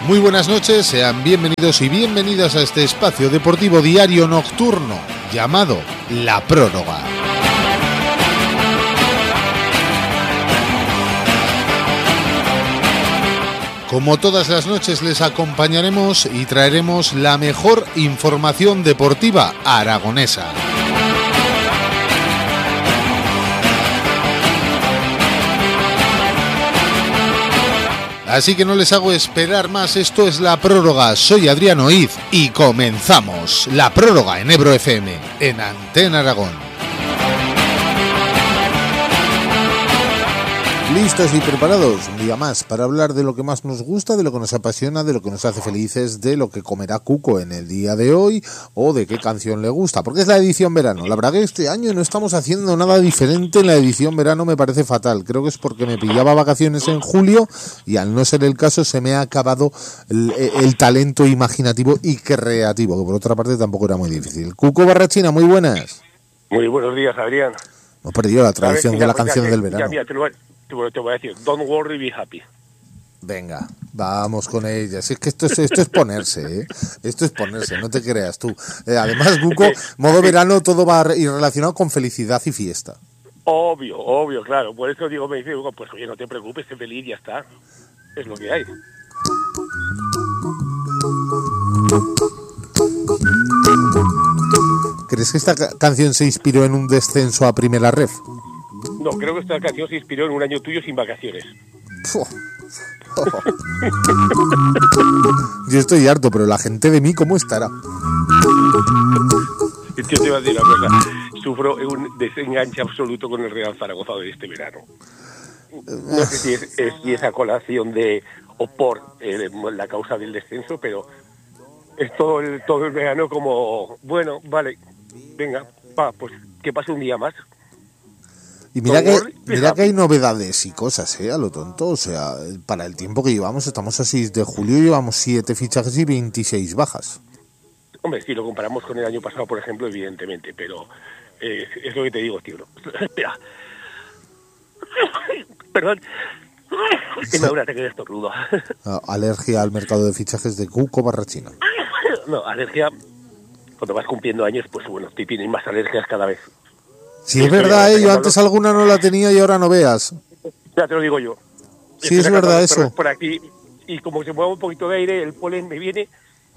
Muy buenas noches, sean bienvenidos y bienvenidas a este espacio deportivo diario nocturno llamado La Prórroga. Como todas las noches les acompañaremos y traeremos la mejor información deportiva aragonesa. Así que no les hago esperar más, esto es La Prórroga, soy Adrián Oiz y comenzamos La Prórroga en Ebro FM, en Antena Aragón. Listos y preparados, un día más para hablar de lo que más nos gusta, de lo que nos apasiona, de lo que nos hace felices, de lo que comerá Cuco en el día de hoy o de qué canción le gusta, porque es la edición verano. La verdad que este año no estamos haciendo nada diferente en la edición verano, me parece fatal. Creo que es porque me pillaba vacaciones en julio y al no ser el caso se me ha acabado el talento imaginativo y creativo, que por otra parte tampoco era muy difícil. Cuco Barrachina, muy buenas. Muy buenos días, Adrián. Hemos perdido la tradición de la canción del verano. Mira, te voy a decir, don't worry, be happy. Venga, vamos con ella. Si es que esto es ponerse, ¿eh? Esto es ponerse, no te creas tú. Además, Cuco, modo verano, todo va ir relacionado con felicidad y fiesta. Obvio, claro. Por eso digo, me dice, pues oye, no te preocupes, sé feliz, ya está. Es lo que hay. ¿Crees que esta canción se inspiró en un descenso a Primera Ref? No, creo que esta canción se inspiró en un año tuyo sin vacaciones. Yo estoy harto, pero la gente de mí, ¿cómo estará? Yo te iba a decir una cosa. Sufro un desenganche absoluto con el Real Zaragoza de este verano. No sé si es a colación de o por la causa del descenso, pero es todo el verano como, bueno, vale, venga, pues que pase un día más. Y mira que hay novedades y cosas, a lo tonto. O sea, para el tiempo que llevamos, estamos a 6 de julio, llevamos 7 fichajes y 26 bajas. Hombre, si lo comparamos con el año pasado, por ejemplo, evidentemente, pero es lo que te digo, tío. Espera. Perdón. Que me da un ataque de estornudo. Alergia al mercado de fichajes de Cuco Barrachina. No, alergia, cuando vas cumpliendo años, pues bueno, te tienes más alergias cada vez. Sí, es verdad, yo antes alguna no la tenía y ahora no veas. Ya te lo digo yo. Sí, es verdad eso. Por aquí, y como se mueve un poquito de aire, el polen me viene.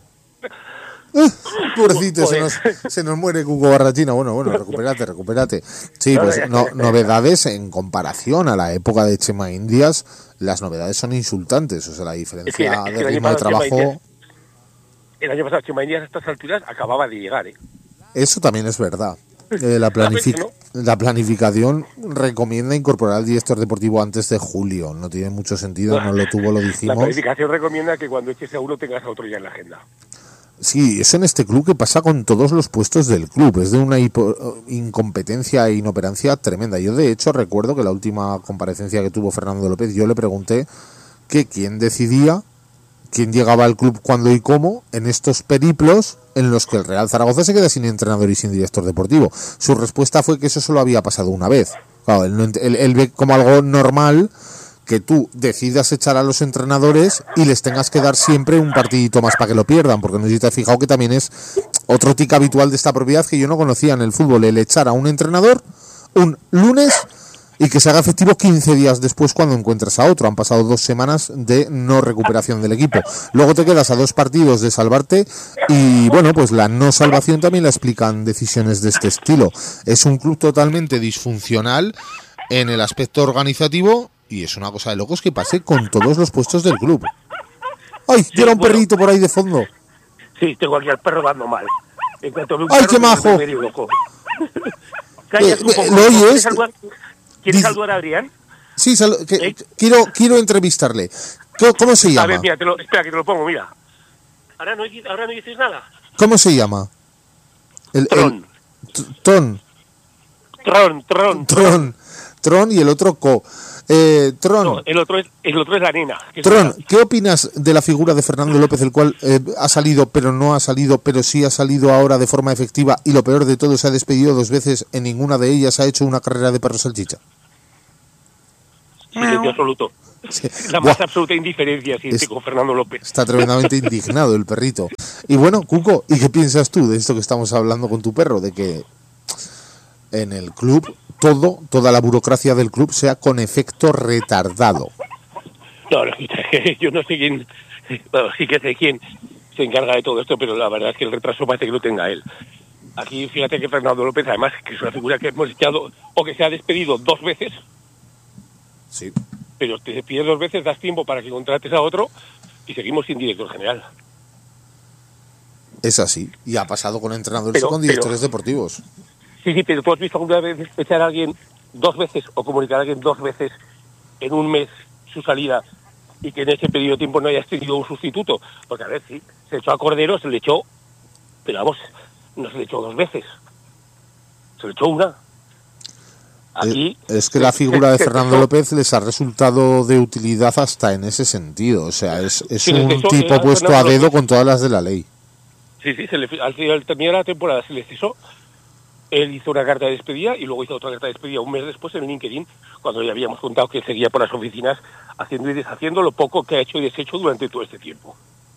Pobrecito, se nos muere Cuco Barrachina. Bueno, recupérate. Sí, pues novedades en comparación a la época de Chema Indias, las novedades son insultantes. O sea, la diferencia de ritmo de trabajo. El año pasado Chema Indias a estas alturas acababa de llegar, Eso también es verdad. La planificación recomienda incorporar al director deportivo antes de julio. No tiene mucho sentido, no lo tuvo, lo dijimos. La planificación recomienda que cuando eches a uno tengas a otro ya en la agenda. Sí, eso en este club que pasa con todos los puestos del club. Es de una incompetencia e inoperancia tremenda. Yo, de hecho, recuerdo que la última comparecencia que tuvo Fernando López, yo le pregunté que quién decidía quién llegaba al club, cuándo y cómo en estos periplos en los que el Real Zaragoza se queda sin entrenador y sin director deportivo. Su respuesta fue que eso solo había pasado una vez. Claro, él ve como algo normal que tú decidas echar a los entrenadores y les tengas que dar siempre un partidito más para que lo pierdan, porque no sé si te has fijado que también es otro tic habitual de esta propiedad que yo no conocía en el fútbol, el echar a un entrenador un lunes y que se haga efectivo 15 días después cuando encuentres a otro. Han pasado 2 semanas de no recuperación del equipo. Luego te quedas a 2 partidos de salvarte y, bueno, pues la no salvación también la explican decisiones de este estilo. Es un club totalmente disfuncional en el aspecto organizativo y es una cosa de locos que pase con todos los puestos del club. ¡Ay! Llora un perrito por ahí de fondo. Sí, tengo aquí al perro dando mal. En cuanto veo un ¡ay, perro, qué majo! ¿Lo oyes? ¿Quieres saludar a Adrián? Sí, quiero entrevistarle. ¿Cómo se llama? A ver, mira, espera que te lo pongo, mira. Ahora no dices nada. ¿Cómo se llama? Tron y el otro Tron. No, el otro es la nena. Tron, ¿qué opinas de la figura de Fernando López, el cual ha salido, pero no ha salido, pero sí ha salido ahora de forma efectiva y lo peor de todo, se ha despedido 2 veces, en ninguna de ellas ha hecho una carrera de perro salchicha? Silencio absoluto. La Buah, más absoluta indiferencia siente con Fernando López. está tremendamente indignado el perrito. Y bueno, Cuco, ¿y qué piensas tú de esto que estamos hablando con tu perro? De que en el club toda la burocracia del club sea con efecto retardado. No, yo no sé quién, bueno, sí que sé quién se encarga de todo esto, pero la verdad es que el retraso parece que lo tenga él. Aquí fíjate que Fernando López, además, que es una figura que hemos echado o que se ha despedido 2 veces, Sí. pero te despides 2 veces, das tiempo para que contrates a otro y seguimos sin director general. Es así. Y ha pasado con entrenadores y con directores deportivos. Sí, pero ¿tú has visto alguna vez echar a alguien 2 veces o comunicar a alguien 2 veces en un mes su salida y que en ese periodo de tiempo no hayas tenido un sustituto? Porque a ver, sí, se echó a Cordero, se le echó, pero vamos, no se le echó 2 veces, se le echó una. Aquí es que la figura de Fernando López les ha resultado de utilidad hasta en ese sentido. O sea, es un tipo puesto a dedo con todas las de la ley. Sí, al terminar la temporada se le cesó. Él hizo una carta de despedida y luego hizo otra carta de despedida un mes después en LinkedIn, cuando ya habíamos contado que seguía por las oficinas haciendo y deshaciendo lo poco que ha hecho y deshecho durante todo este tiempo.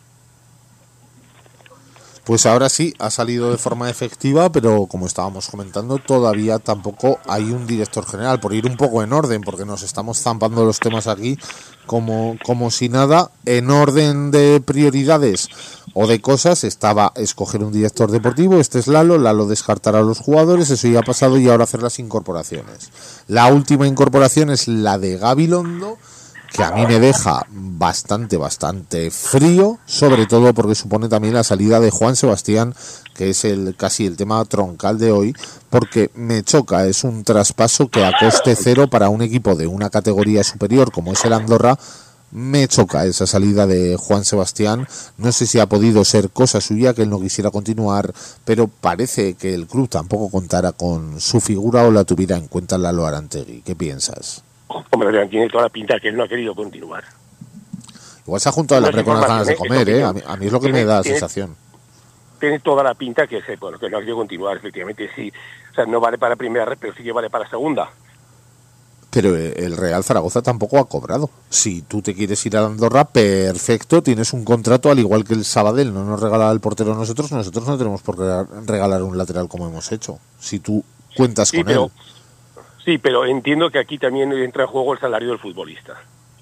Pues ahora sí, ha salido de forma efectiva, pero como estábamos comentando, todavía tampoco hay un director general. Por ir un poco en orden, porque nos estamos zampando los temas aquí como si nada. En orden de prioridades o de cosas estaba escoger un director deportivo, este es Lalo descartar a los jugadores, eso ya ha pasado, y ahora hacer las incorporaciones. La última incorporación es la de Gabilondo, que a mí me deja bastante frío, sobre todo porque supone también la salida de Juan Sebastián, que es casi el tema troncal de hoy, porque me choca, es un traspaso que a coste cero para un equipo de una categoría superior como es el Andorra. Me choca esa salida de Juan Sebastián. No sé si ha podido ser cosa suya, que él no quisiera continuar, pero parece que el club tampoco contara con su figura o la tuviera en cuenta Lalo Arantegui. ¿Qué piensas? Hombre, tiene toda la pinta que él no ha querido continuar. Igual se ha juntado el hambre con las ganas de comer, ¿eh? A mí es lo que me da la sensación. Tiene toda la pinta que no ha querido continuar, efectivamente, sí. O sea, no vale para la primera red, pero sí que vale para la segunda. Pero el Real Zaragoza tampoco ha cobrado. Si tú te quieres ir a Andorra, perfecto, tienes un contrato al igual que el Sabadell no nos regala el portero a nosotros no tenemos por qué regalar un lateral como hemos hecho. Si tú cuentas con él. Sí, pero entiendo que aquí también entra en juego el salario del futbolista.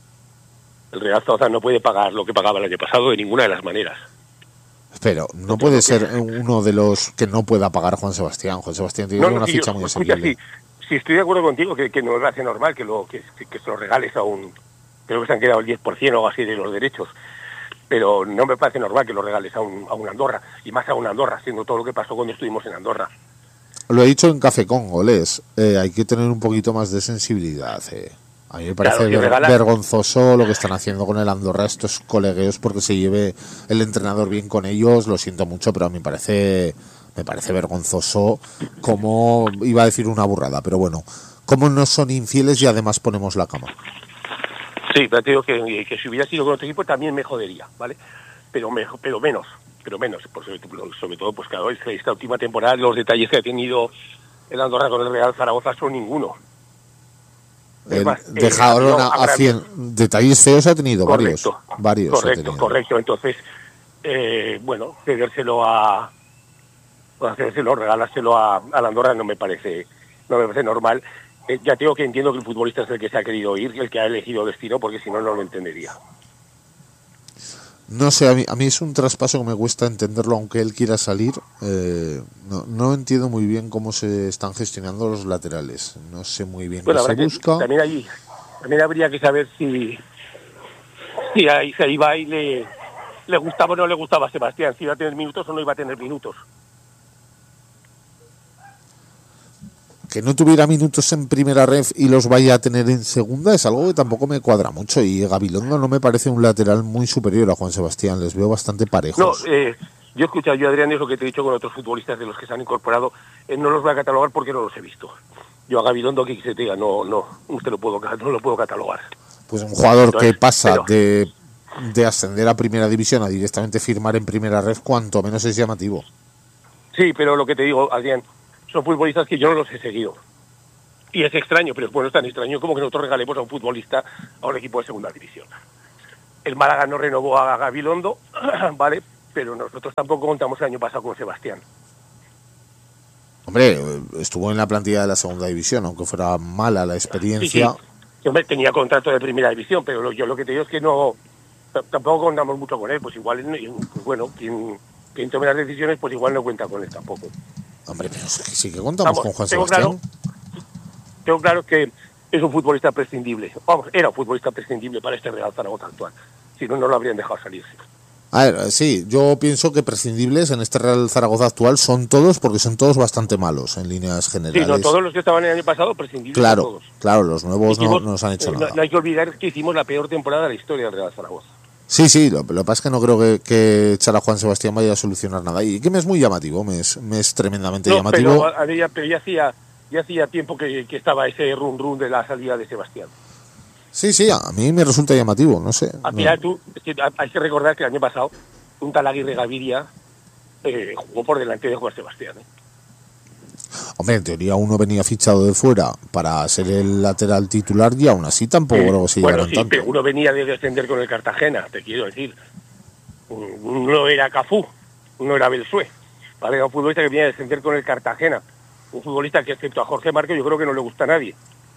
El Real Zaragoza no puede pagar lo que pagaba el año pasado de ninguna de las maneras. Pero no puede ser uno de los que no pueda pagar Juan Sebastián. Juan Sebastián tiene una ficha muy asequible. Sí, estoy de acuerdo contigo que no me parece normal que se lo regales a un... Creo que se han quedado el 10% o algo así de los derechos. Pero no me parece normal que lo regales a un Andorra. Y más a un Andorra, siendo todo lo que pasó cuando estuvimos en Andorra. Lo he dicho en Café con Goles. Hay que tener un poquito más de sensibilidad. A mí me parece vergonzoso lo que están haciendo con el Andorra estos colegueos, porque se lleve el entrenador bien con ellos. Lo siento mucho, pero a mí me parece vergonzoso, como iba a decir una burrada, pero bueno, como no son infieles y además ponemos la cama. Sí, pero te digo que si hubiera sido con otro equipo también me jodería, ¿vale? Pero menos, pues sobre todo, pues claro, esta última temporada los detalles que ha tenido el Andorra con el Real Zaragoza son ninguno. Detalles feos ha tenido, correcto, varios. Correcto, entonces, regalárselo a Andorra no me parece normal. Ya tengo que entiendo que el futbolista es el que se ha querido ir, el que ha elegido destino, porque si no, no lo entendería. No sé, a mí es un traspaso que me cuesta entenderlo, aunque él quiera salir. No entiendo muy bien cómo se están gestionando los laterales. No sé muy bien qué se busca. También habría que saber si a Ibai le gustaba o no le gustaba a Sebastián, si iba a tener minutos o no iba a tener minutos. Que no tuviera minutos en primera ref y los vaya a tener en segunda es algo que tampoco me cuadra mucho, y Gabilondo no me parece un lateral muy superior a Juan Sebastián, les veo bastante parejos. No, yo he escuchado, Adrián, es lo que te he dicho con otros futbolistas de los que se han incorporado, no los voy a catalogar porque no los he visto. Yo a Gabilondo, que se te diga, no lo puedo catalogar. Pues un jugador que pasa de ascender a primera división a directamente firmar en primera ref, cuanto menos es llamativo. Sí, pero lo que te digo, Adrián, son futbolistas que yo no los he seguido. Y es extraño, pero bueno, es tan extraño como que nosotros regalemos a un futbolista a un equipo de segunda división. El Málaga no renovó a Gabilondo, ¿vale? Pero nosotros tampoco contamos el año pasado con Sebastián. Hombre, estuvo en la plantilla de la segunda división, aunque fuera mala la experiencia. Sí, sí. Hombre, tenía contrato de primera división, pero yo lo que te digo es que no, tampoco contamos mucho con él. Pues igual, pues bueno, quien tome las decisiones, pues igual no cuenta con él tampoco. Hombre, pero sí que contamos con Juan Sebastián. Tengo claro que es un futbolista prescindible. Vamos, era un futbolista prescindible para este Real Zaragoza actual. Si no, no lo habrían dejado salirse. A ver, sí, yo pienso que prescindibles en este Real Zaragoza actual son todos, porque son todos bastante malos en líneas generales. Sí, no, todos los que estaban el año pasado prescindibles. Claro, todos. Claro, los nuevos no nos han hecho nada. No hay que olvidar que hicimos la peor temporada de la historia del Real Zaragoza. Sí, lo que pasa es que no creo que echar a Juan Sebastián vaya a solucionar nada. Y que me es muy llamativo, me es tremendamente llamativo. Pero ya hacía tiempo que estaba ese run de la salida de Sebastián. Sí, a mí me resulta llamativo, no sé. Mira, hay que recordar que el año pasado un tal Aguirre Gaviria jugó por delante de Juan Sebastián. Hombre, en teoría uno venía fichado de fuera para ser el lateral titular y aún así tampoco luego se llevaron tanto. Pero uno venía de descender con el Cartagena, te quiero decir. No era Cafú, no era Belsué. Vale, era un futbolista que venía de descender con el Cartagena. Un futbolista que, excepto a Jorge Marco, yo creo que no le gusta a nadie.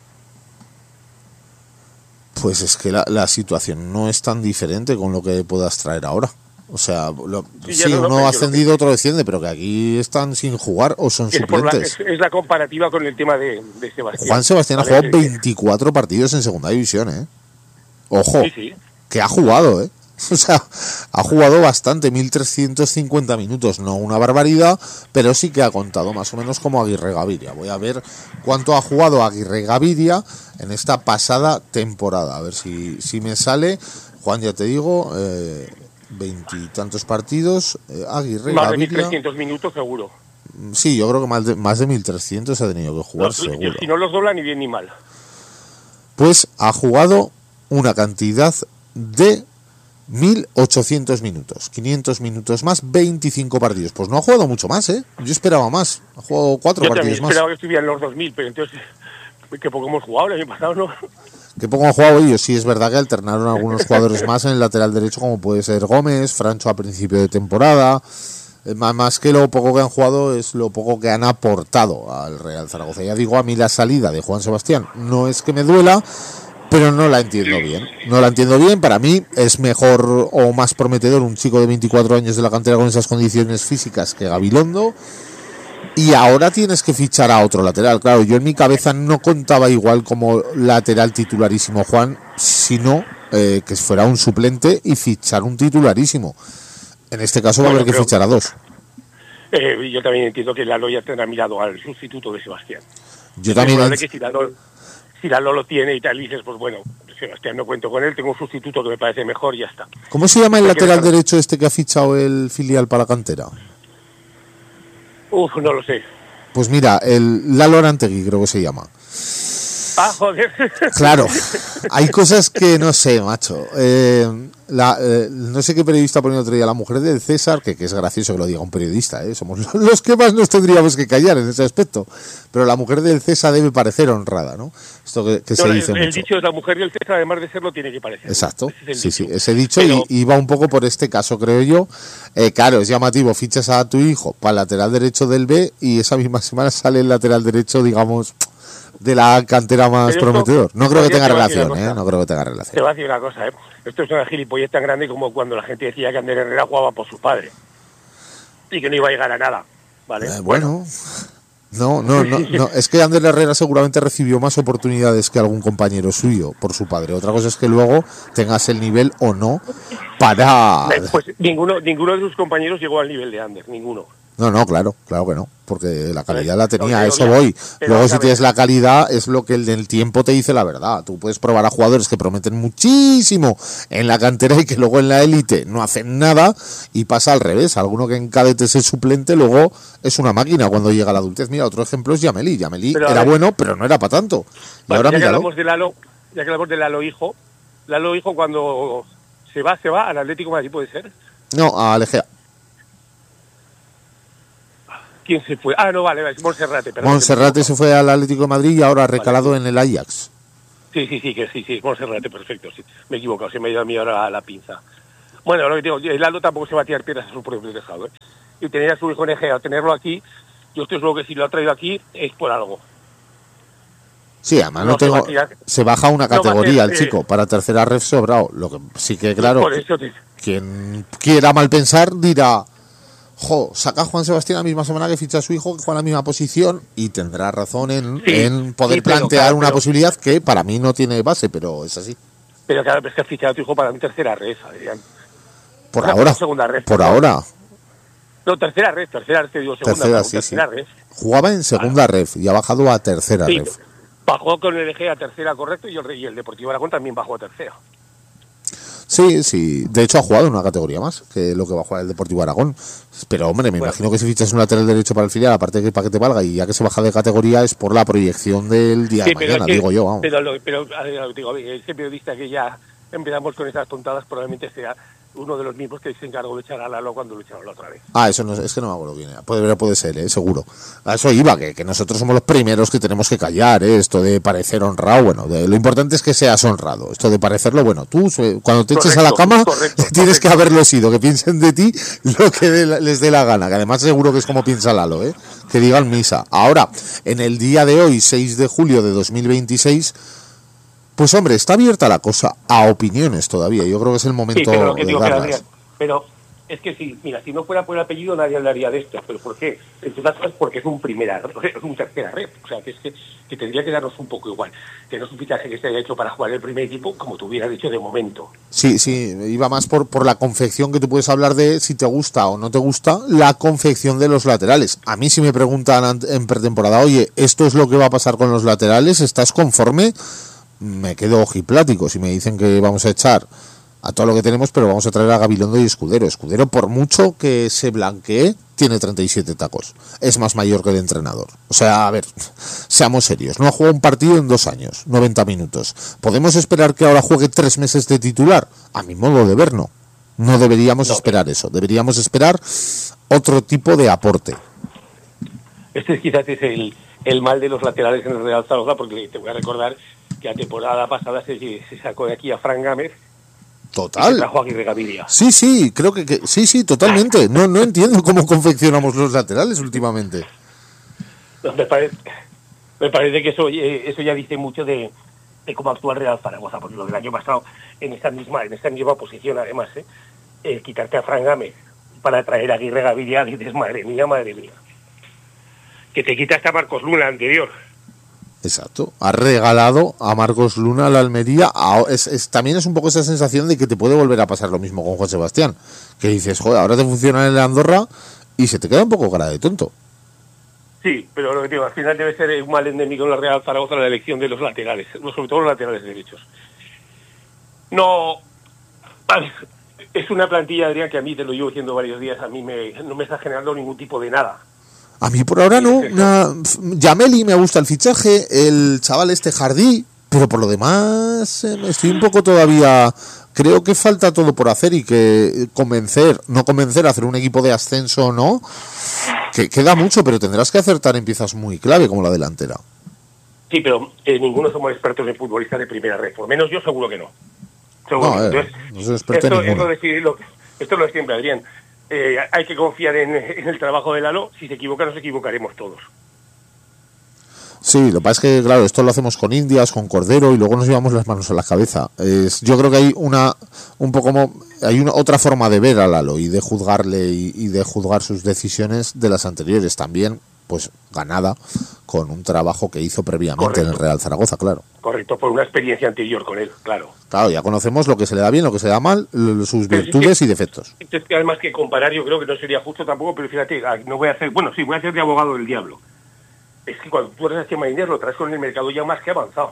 Pues es que la situación no es tan diferente con lo que puedas traer ahora. O sea, uno ha ascendido, otro desciende, pero que aquí están sin jugar o son suplentes. Es la comparativa con el tema de Sebastián. Juan Sebastián ha jugado 24 partidos en segunda división, ¿eh? Ojo, que ha jugado, ¿eh? O sea, ha jugado bastante, 1.350 minutos, no una barbaridad, pero sí que ha contado más o menos como Aguirre Gaviria. Voy a ver cuánto ha jugado Aguirre Gaviria en esta pasada temporada. A ver si me sale. Juan, ya te digo, 20 y tantos partidos. Aguirre Gaviria. Más de 1.300 minutos seguro. Sí, yo creo que más de 1.300 ha tenido que jugar, seguro. Si no los dobla ni bien ni mal. Pues ha jugado una cantidad de 1.800 minutos, 500 minutos más, 25 partidos. Pues no ha jugado mucho más, ¿eh? Yo esperaba más. Ha jugado 4 partidos más. Yo esperaba que estuvieran los 2.000, pero entonces, qué poco hemos jugado el año pasado, ¿no? Qué poco han jugado ellos. Sí, es verdad que alternaron algunos jugadores más en el lateral derecho, como puede ser Gómez, Francho a principio de temporada. Más que lo poco que han jugado es lo poco que han aportado al Real Zaragoza. Ya digo, a mí la salida de Juan Sebastián no es que me duela, pero no la entiendo bien. No la entiendo bien. Para mí es mejor o más prometedor un chico de 24 años de la cantera con esas condiciones físicas que Gabilondo. Y ahora tienes que fichar a otro lateral. Claro, yo en mi cabeza no contaba igual como lateral titularísimo Juan, sino que fuera un suplente y fichar un titularísimo. En este caso va a haber que fichar a dos. Yo también entiendo que Lalo ya tendrá mirado al sustituto de Sebastián. Yo también. Que si Lalo lo tiene y tal, dices, pues bueno, Sebastián no cuento con él, tengo un sustituto que me parece mejor y ya está. ¿Cómo se llama el lateral derecho este que ha fichado el filial para cantera? No lo sé. Pues mira, el Lalo Arantegui creo que se llama. Joder. Claro, hay cosas que no sé, macho. No sé qué periodista ponía otro día, la mujer del César, que es gracioso que lo diga un periodista, somos los que más nos tendríamos que callar en ese aspecto. Pero la mujer del César debe parecer honrada, ¿no? Esto que se dice mucho. El dicho de la mujer del César, además de serlo, tiene que parecer. Exacto, sí, ese dicho, pero... y va un poco por este caso, creo yo. Claro, es llamativo, fichas a tu hijo para el lateral derecho del B y esa misma semana sale el lateral derecho, digamos, de la cantera más prometedor. No creo que tenga relación, no creo que tenga relación. Te voy a decir una cosa, esto es una gilipollez tan grande como cuando la gente decía que Ander Herrera jugaba por su padre y que no iba a llegar a nada, ¿vale? Bueno, no, es que Ander Herrera seguramente recibió más oportunidades que algún compañero suyo por su padre. Otra cosa es que luego tengas el nivel o no para... Pues ninguno de sus compañeros llegó al nivel de Ander, ninguno. No, claro que no, porque la calidad la tenía, a eso voy. Luego si tienes la calidad es lo que el del tiempo te dice la verdad. Tú puedes probar a jugadores que prometen muchísimo en la cantera y que luego en la élite no hacen nada y pasa al revés. Alguno que en cadetes es suplente luego es una máquina cuando llega a la adultez. Mira, otro ejemplo es Yameli. Yameli era bueno, pero no era para tanto. Y ahora ya que hablamos de Lalo hijo cuando se va al Atlético de Madrid, ¿puede ser? No, a Alejea. ¿Quién se fue? Ah, no, vale, es Monserrate. Perdón, Monserrate se fue al Atlético de Madrid y ahora ha recalado en el Ajax. Sí, es Monserrate, perfecto, sí. Me he equivocado, se me ha ido a mí ahora la pinza. Bueno, lo que digo, el Lalo tampoco se va a tirar piedras a su propio tejado, ¿eh? Y tener a su hijo en Egea, tenerlo aquí, yo estoy seguro que si lo ha traído aquí es por algo. Sí, además no tengo. Se baja una categoría el chico. Para tercera ref sobrado. Lo que sí que, claro, por eso quien quiera mal pensar dirá: saca a Juan Sebastián la misma semana que ficha a su hijo, que juega en la misma posición, y tendrá razón en poder plantear una posibilidad que para mí no tiene base, pero es así. Pero claro, es que has fichado a tu hijo para mi tercera ref, Adrián. Por ahora. Segunda ref. Por ahora. No, tercera ref, te digo segunda. Tercera ref. Jugaba en segunda ref y ha bajado a tercera ref. Bajó con el Egea a tercera, correcto, y el Deportivo Aragón también bajó a tercera. Sí. De hecho, ha jugado en una categoría más que lo que va a jugar el Deportivo Aragón. Pero, hombre, me imagino que si fichas un lateral derecho para el filial, aparte de que para que te valga, y ya que se baja de categoría, es por la proyección del día de mañana, digo yo. Vamos. Pero digo, ese periodista que ya empezamos con esas tontadas probablemente sea uno de los mismos que se encargó de echar a Lalo cuando lo echaron la otra vez. Eso no, es que no me acuerdo bien. Puede ser, seguro. A eso iba, que nosotros somos los primeros que tenemos que callar, esto de parecer honrado. Bueno, lo importante es que seas honrado. Esto de parecerlo, bueno, tú cuando te eches a la cama tienes que haberlo sido, que piensen de ti lo que les dé la gana, que además seguro que es como piensa Lalo, que digan misa. Ahora, en el día de hoy, 6 de julio de 2026, pues hombre, está abierta la cosa a opiniones todavía. Yo creo que es el momento de darlas. Pero es que si no fuera por el apellido nadie hablaría de esto. ¿Pero por qué? Entre otras cosas porque es un tercera red. O sea, que tendría que darnos un poco igual. Que no es un fichaje que se haya hecho para jugar el primer equipo, como tú hubieras dicho de momento. Sí, iba más por la confección, que tú puedes hablar de si te gusta o no te gusta la confección de los laterales. A mí si me preguntan en pretemporada, oye, ¿esto es lo que va a pasar con los laterales? ¿Estás conforme? Me quedo ojiplático si me dicen que vamos a echar a todo lo que tenemos, pero vamos a traer a Gabilondo y Escudero. Escudero, por mucho que se blanquee, tiene 37 tacos. Es más mayor que el entrenador. O sea, a ver, seamos serios. No ha jugado un partido en 2 años, 90 minutos. ¿Podemos esperar que ahora juegue 3 meses de titular? A mi modo de ver, no. No deberíamos esperar eso. Deberíamos esperar otro tipo de aporte. Este quizás es el mal de los laterales en el Real Zaragoza, porque te voy a recordar que la temporada pasada se sacó de aquí a Fran Gámez. Total. Y se trajo a Aguirre Gaviria. Sí, creo que sí, totalmente. No entiendo cómo confeccionamos los laterales últimamente. No, me parece que eso ya dice mucho de cómo actúa el Real Zaragoza, porque lo del año pasado en esta misma posición, además, quitarte a Fran Gámez para traer a Aguirre Gaviria, dices, madre mía. Que te quitaste a Marcos Luna anterior. Exacto, ha regalado a Marcos Luna a la Almería. También es un poco esa sensación de que te puede volver a pasar lo mismo con Juan Sebastián, que dices, joder, ahora te funciona en el Andorra y se te queda un poco cara de tonto. Sí, pero lo que digo, al final debe ser un mal endémico en la Real Zaragoza la elección de los laterales, sobre todo los laterales derechos. No, es una plantilla, Adrián, que a mí, te lo llevo diciendo varios días, a mí no me está generando ningún tipo de nada. A mí por ahora no. Yameli me gusta el fichaje, el chaval Jardí, pero por lo demás estoy un poco todavía. Creo que falta todo por hacer y que no convencer a hacer un equipo de ascenso o no, que queda mucho, pero tendrás que acertar en piezas muy clave como la delantera. Sí, pero ninguno somos expertos en futbolistas de primera red, por menos yo seguro que no. Seguro. No soy experto en ninguno. Esto lo es siempre, Adrián. Hay que confiar en el trabajo de Lalo. Si se equivoca, nos equivocaremos todos. Sí, lo que pasa es que, claro, esto lo hacemos con Indias, con Cordero, y luego nos llevamos las manos a la cabeza. Yo creo que hay otra forma de ver a Lalo y de juzgarle y de juzgar sus decisiones de las anteriores. También, pues, ganada con un trabajo que hizo previamente en el Real Zaragoza, claro. Correcto, por una experiencia anterior con él, claro. Claro, ya conocemos lo que se le da bien, lo que se le da mal, sus virtudes y defectos. Es que además que comparar yo creo que no sería justo tampoco, pero fíjate, voy a hacer de abogado del diablo. Es que cuando tú eres a Chema Indias lo traes con el mercado ya más que avanzado.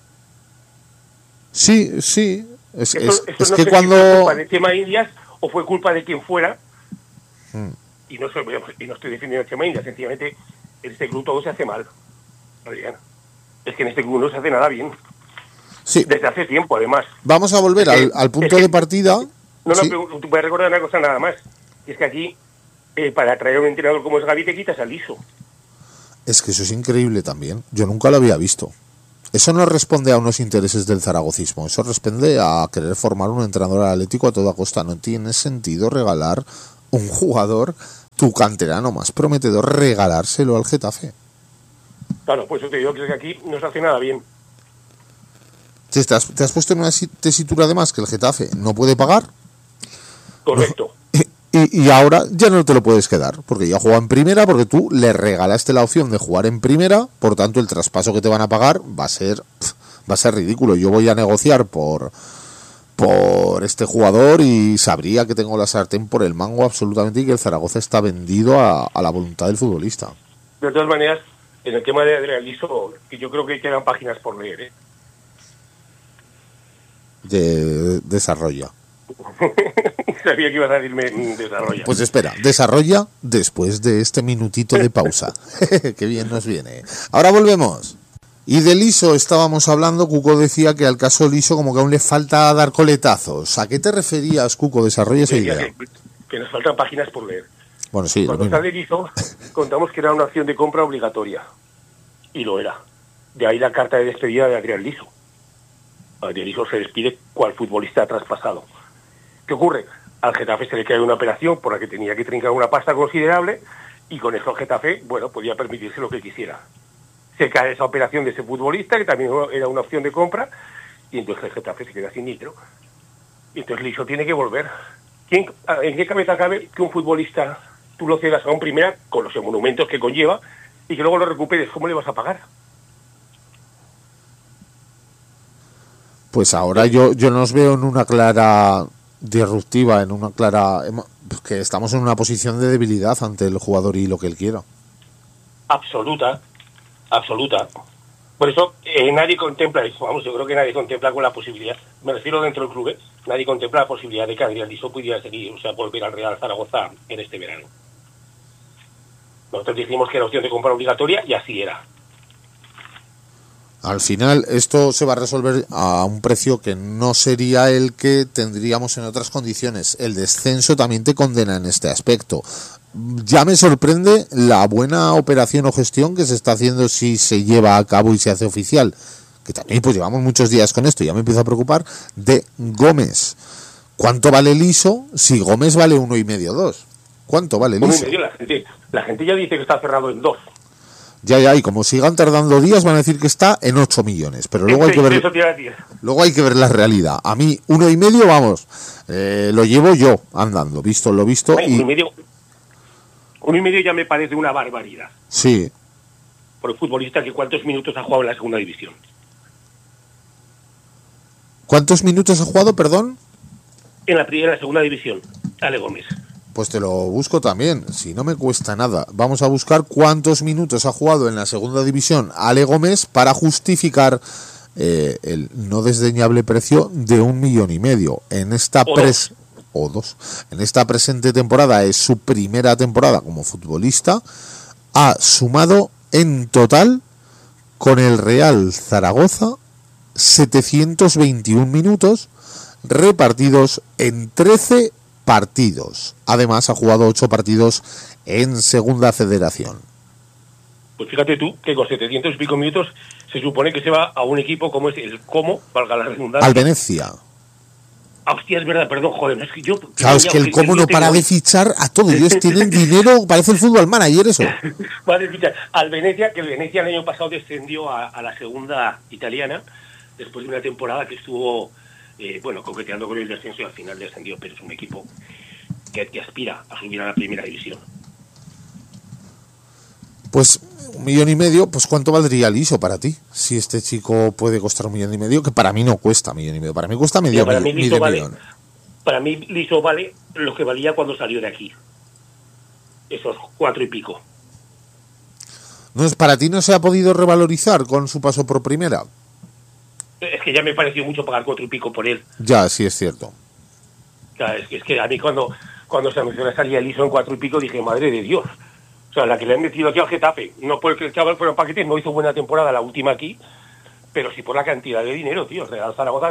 Sí. Es no que cuando... ¿fue culpa de Chema Indias o fue culpa de quien fuera? Y no estoy defendiendo a Chema Indias, sencillamente en este club todo se hace mal. Adrián. Es que en este club no se hace nada bien. Sí. Desde hace tiempo, además. Vamos a volver al punto de partida. Te voy a recordar una cosa nada más. Y es que aquí para traer a un entrenador como es Gavi te quitas al Liso. Es que eso es increíble también. Yo nunca lo había visto. Eso no responde a unos intereses del zaragocismo. Eso responde a querer formar un entrenador atlético a toda costa. No tiene sentido regalar un jugador, tu canterano más prometedor, regalárselo al Getafe. Claro, pues yo te digo que aquí no se hace nada bien. ¿Te has puesto en una tesitura además que el Getafe no puede pagar? Correcto. Y ahora ya no te lo puedes quedar, porque ya juega en primera, porque tú le regalaste la opción de jugar en primera, por tanto el traspaso que te van a pagar va a ser ridículo. Yo voy a negociar por este jugador y sabría que tengo la sartén por el mango absolutamente y que el Zaragoza está vendido a la voluntad del futbolista. De todas maneras, en el tema de Adrián Liso, que yo creo que quedan páginas por leer, ¿eh? Desarrolla. Sabía que ibas a decirme desarrolla. Pues espera, desarrolla después de este minutito de pausa. Qué bien nos viene. Ahora volvemos. Y de Liso estábamos hablando. Cuco decía que al caso Liso como que aún le falta dar coletazos. ¿A qué te referías, Cuco? Desarrolla esa idea. Que nos faltan páginas por leer. Bueno, sí. Cuando está de Liso, contamos que era una opción de compra obligatoria. Y lo era. De ahí la carta de despedida de Adrián Liso. Adrián Liso se despide cual futbolista ha traspasado. ¿Qué ocurre? Al Getafe se le cae una operación por la que tenía que trincar una pasta considerable y con eso el Getafe, bueno, podía permitirse lo que quisiera. Se cae esa operación de ese futbolista, que también era una opción de compra, y entonces el Getafe se queda sin dinero. Y entonces Liso tiene que volver. ¿En qué cabeza cabe que un futbolista tú lo cedas a un primera con los monumentos que conlleva y que luego lo recuperes? ¿Cómo le vas a pagar? Pues ahora yo nos veo en una clara disruptiva, en una clara, que estamos en una posición de debilidad ante el jugador y lo que él quiera. Absoluta. Por eso nadie contempla eso. Vamos, yo creo que nadie contempla con la posibilidad, me refiero dentro del club, nadie contempla la posibilidad de que Adrián Liso pudiera seguir, o sea, volver al Real Zaragoza en este verano. Nosotros dijimos que era opción de compra obligatoria y así era. Al final esto se va a resolver a un precio que no sería el que tendríamos en otras condiciones. El descenso también te condena en este aspecto. Ya me sorprende la buena operación o gestión que se está haciendo si se lleva a cabo y se hace oficial. Que también pues llevamos muchos días con esto, ya me empiezo a preocupar, de Gómez. ¿Cuánto vale Liso si Gómez vale 1,5, 2? ¿Cuánto vale Liso? 1,5, la gente ya dice que está cerrado en 2. Ya, y como sigan tardando días van a decir que está en 8 millones, pero luego hay que ver la realidad. A mí 1,5, vamos, lo llevo yo andando, visto lo visto. Y 1,5 ya me parece una barbaridad. Sí. Por el futbolista que cuántos minutos ha jugado en la segunda división. ¿Cuántos minutos ha jugado, perdón? En la segunda división, Ale Gómez. Pues te lo busco también, si no me cuesta nada. Vamos a buscar cuántos minutos ha jugado en la segunda división Ale Gómez para justificar el no desdeñable precio de 1,5 millones. En esta en esta presente temporada, es su primera temporada como futbolista, ha sumado en total con el Real Zaragoza 721 minutos repartidos en 13 partidos. Además ha jugado 8 partidos en Segunda Federación. Pues fíjate tú que con 700 y pico minutos se supone que se va a un equipo como es el Como, valga la redundancia. Al Venecia. Hostia, es verdad, perdón, joder, es que yo... Claro, es que el Como no para de fichar a todo. Ellos tienen dinero, parece el fútbol manager eso. Vale, fichar al Venecia, que el Venecia el año pasado descendió a la segunda italiana, después de una temporada que estuvo... coqueteando con el descenso y al final descendió, pero es un equipo que aspira a subir a la primera división. Pues 1,5 millones, pues ¿cuánto valdría Liso para ti? Si este chico puede costar 1,5 millones, que para mí no cuesta 1,5 millones, para mí cuesta medio millón. Para mí Liso vale lo que valía cuando salió de aquí. Esos 4 y pico. ¿No es para ti no se ha podido revalorizar con su paso por primera? Es que ya me pareció mucho pagar 4 y pico por él. Ya, sí es cierto. Claro, es que a mí cuando se anunció la salida Liso en 4 y pico dije, madre de Dios. O sea, la que le han metido aquí al Getafe, no porque el chaval fuera un paquete, no hizo buena temporada la última aquí, pero sí por la cantidad de dinero, tío. El Real Zaragoza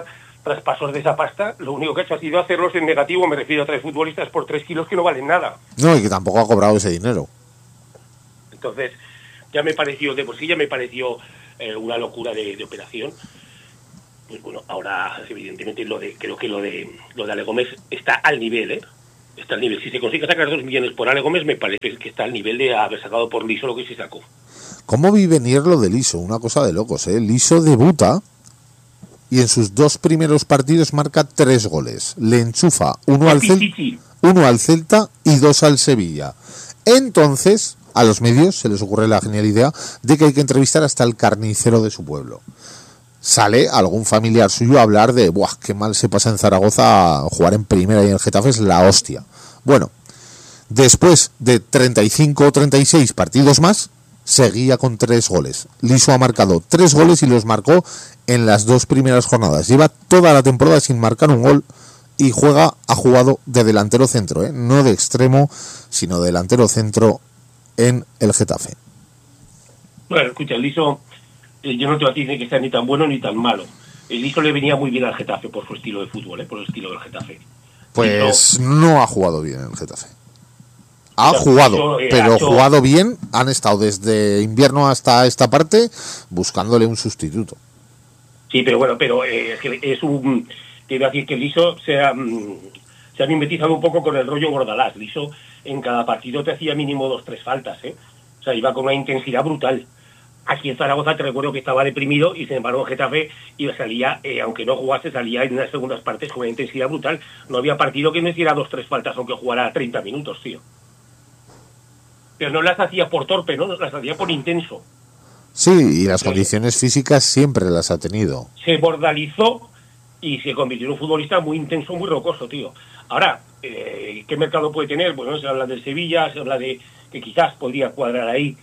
traspasos de esa pasta, lo único que ha hecho ha sido hacerlos en negativo, me refiero a 3 futbolistas por 3 kilos que no valen nada. No, y que tampoco ha cobrado ese dinero. Entonces, ya me pareció, de por sí ya me pareció una locura de operación. Pues bueno, ahora evidentemente creo que lo de Ale Gómez está al nivel, está al nivel. Si se consigue sacar 2 millones por Ale Gómez, me parece que está al nivel de haber sacado por Liso lo que se sacó. ¿Cómo vi venir lo de Liso? Una cosa de locos, ¿eh? Liso debuta y en sus 2 primeros partidos marca 3 goles. Le enchufa uno al Celta y 2 al Sevilla. Entonces, a los medios se les ocurre la genial idea de que hay que entrevistar hasta el carnicero de su pueblo. Sale algún familiar suyo a hablar de ¡buah! Qué mal se pasa en Zaragoza jugar en primera y en el Getafe es la hostia. Bueno, después de 35 o 36 partidos más, seguía con 3 goles. Liso ha marcado 3 goles y los marcó en las 2 primeras jornadas. Lleva toda la temporada sin marcar un gol y ha jugado de delantero centro, no de extremo, sino de delantero centro en el Getafe. Bueno, escucha, el Liso, yo no te voy a decir que sea ni tan bueno ni tan malo. El Liso le venía muy bien al Getafe por su estilo de fútbol, por el estilo del Getafe. Pues no ha jugado bien en el Getafe. Ha jugado, pero jugado bien. Han estado desde invierno hasta esta parte buscándole un sustituto. Sí, pero bueno, es que es un... Te iba a decir que el Liso se ha mimetizado un poco con el rollo Bordalás. Liso en cada partido te hacía mínimo 2-3 faltas, O sea, iba con una intensidad brutal. Aquí en Zaragoza te recuerdo que estaba deprimido y sin embargo en Getafe salía, aunque no jugase, salía en las segundas partes con una intensidad brutal. No había partido que no hiciera 2-3 faltas aunque jugara 30 minutos, tío. Pero no las hacía por torpe, ¿no? Las hacía por intenso. Sí, y las condiciones físicas siempre las ha tenido. Se bordalizó y se convirtió en un futbolista muy intenso, muy rocoso, tío. Ahora, ¿qué mercado puede tener? Bueno, se habla del Sevilla, se habla de que quizás podría cuadrar ahí,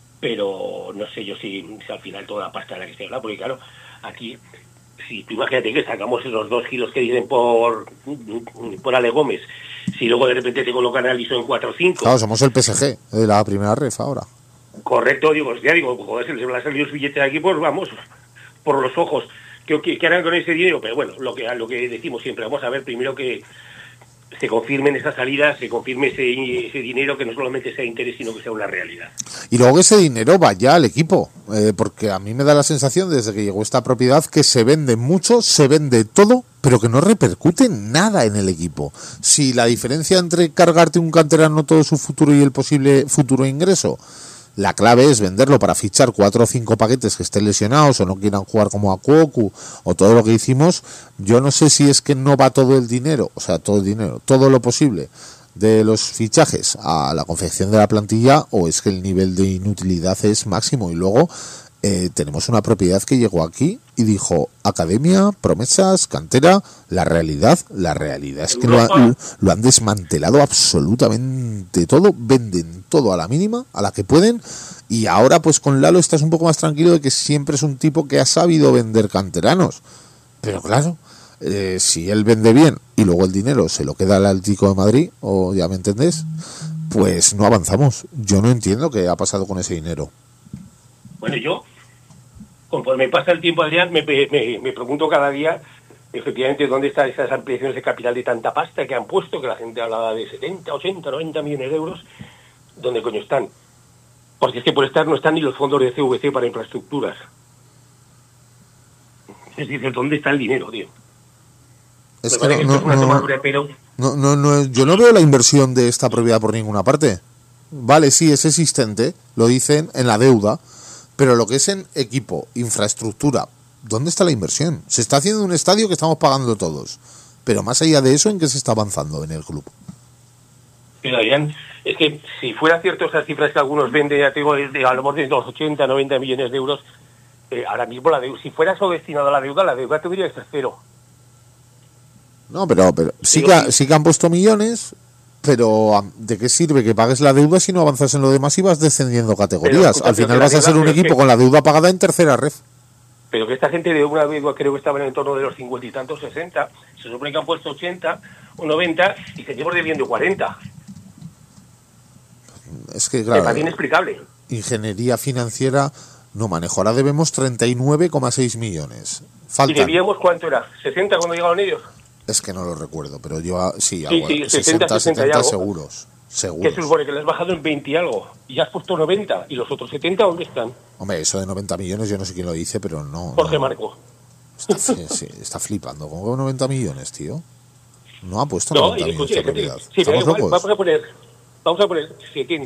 pero no sé yo si al final toda la pasta de la que se habla, porque claro, aquí, si tú imagínate que sacamos esos 2 kilos que dicen por Ale Gómez, si luego de repente te colocan a Liso en 4 o 5... Claro, somos el PSG de la primera ref ahora. Correcto, joder, se les van a salir los billetes aquí, pues vamos, por los ojos. ¿Qué harán con ese dinero? Pero bueno, lo que decimos siempre, vamos a ver primero que se confirmen esas salidas, se confirme ese dinero, que no solamente sea interés, sino que sea una realidad. Y luego que ese dinero vaya al equipo, porque a mí me da la sensación desde que llegó esta propiedad que se vende mucho, se vende todo, pero que no repercute nada en el equipo. Si la diferencia entre cargarte un canterano todo su futuro y el posible futuro ingreso, la clave es venderlo para fichar 4 o 5 paquetes que estén lesionados o no quieran jugar como a Cuocu o todo lo que hicimos. Yo no sé si es que no va todo el dinero, todo lo posible de los fichajes a la confección de la plantilla, o es que el nivel de inutilidad es máximo. Y luego tenemos una propiedad que llegó aquí y dijo academia, promesas, cantera. La realidad es que lo han desmantelado absolutamente todo, venden todo a la mínima, a la que pueden, y ahora pues con Lalo estás un poco más tranquilo de que siempre es un tipo que ha sabido vender canteranos, pero claro, si él vende bien y luego el dinero se lo queda al Atlético de Madrid, o ya me entendés, pues no avanzamos. Yo no entiendo qué ha pasado con ese dinero. Bueno, yo, conforme pasa el tiempo, Adrián, me pregunto cada día, efectivamente, dónde están esas ampliaciones de capital de tanta pasta que han puesto, que la gente hablaba de 70, 80, 90 millones de euros. ¿Dónde coño están? Porque es que por estar no están ni los fondos de CVC para infraestructuras. Es decir, ¿dónde está el dinero, tío? Es que yo no veo la inversión de esta propiedad por ninguna parte. Vale, sí, es existente, lo dicen en la deuda, pero lo que es en equipo, infraestructura, ¿dónde está la inversión? Se está haciendo un estadio que estamos pagando todos, pero más allá de eso, ¿en qué se está avanzando en el club? Pero Adrián, es que si fuera cierto esas cifras que algunos venden, ya te digo, a lo mejor de los 80, 90 millones de euros, ahora mismo la deuda, si fuera eso destinado a la deuda tendría que ser cero. No, pero sí que han puesto millones, pero ¿de qué sirve que pagues la deuda si no avanzas en lo demás y vas descendiendo categorías? Al final vas a ser un equipo con la deuda pagada en tercera ref. Pero que esta gente de una deuda creo que estaba en el entorno de los 50 y tantos, 60, se supone que han puesto 80 o 90 y seguimos debiendo 40. Es que claro, es inexplicable. Ingeniería financiera No manejo, ahora debemos 39,6 millones. ¿Y Faltan. debíamos cuánto era? ¿60 cuando llegaron ellos? Es que no lo recuerdo, pero yo sí, Sí, algo, sí, 60, 70 y algo. seguros. Que se Seguros. supone que le has bajado en 20 y algo. Y ya has puesto 90. ¿Y los otros 70 dónde están? Hombre, eso de 90 millones yo no sé quién lo dice, pero no. Jorge no. Marco. Está flipando. ¿Cómo que 90 millones, tío? No ha puesto No, 90 y millones escuche, de propiedad. sí, pero Estamos igual, locos. vamos a poner 70.